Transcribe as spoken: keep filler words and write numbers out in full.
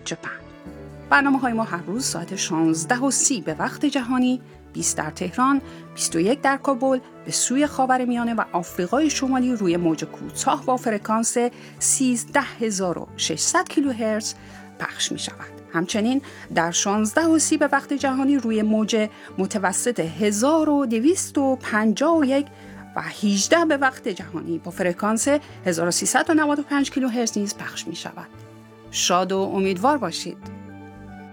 جپن. برنامه های ما هر روز ساعت شانزده و سی به وقت جهانی، بیست در تهران، بیست و یک در کابل، به سوی خاورمیانه و آفریقای شمالی روی موج کوتاه با فرکانس سیزده هزار و ششصد کیلوهرتز پخش می شود. همچنین در شانزده و سی به وقت جهانی روی موج متوسط هزار و دویست و پنجاه و یک و هجده به وقت جهانی با فرکانس هزار و سیصد و نود و پنج کیلوهرتز نیز پخش می شود. شاد و امیدوار باشید.